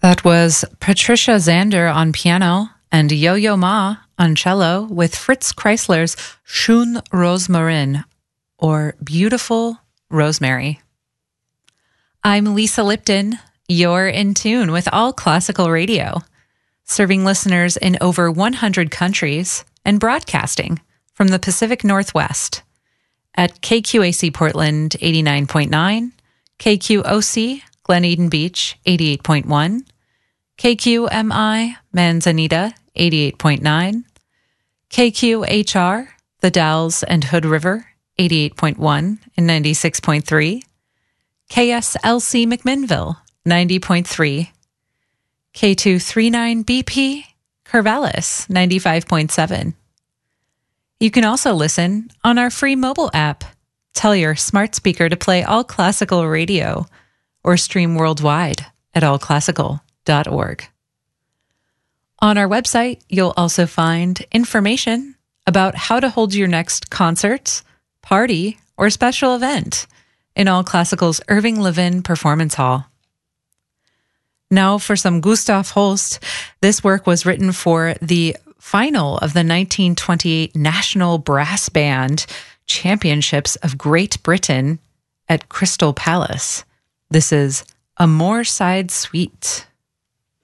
That was Patricia Zander on piano and Yo-Yo Ma on cello with Fritz Kreisler's Schön Rosmarin, or Beautiful Rosemary. I'm Lisa Lipton. You're in tune with All Classical Radio, serving listeners in over 100 countries and broadcasting from the Pacific Northwest at KQAC Portland 89.9, KQOC Glen Eden Beach 88.1, KQMI Manzanita 88.9, KQHR The Dalles and Hood River 88.1 and 96.3, KSLC McMinnville 90.3, K239BP Corvallis 95.7. You can also listen on our free mobile app. Tell your smart speaker to play All Classical Radio or stream worldwide at allclassical.org. On our website, you'll also find information about how to hold your next concert, party, or special event in All Classical's Irving Levin Performance Hall. Now for some Gustav Holst. This work was written for the final of the 1928 National Brass Band Championships of Great Britain at Crystal Palace. This is A Moorside Suite.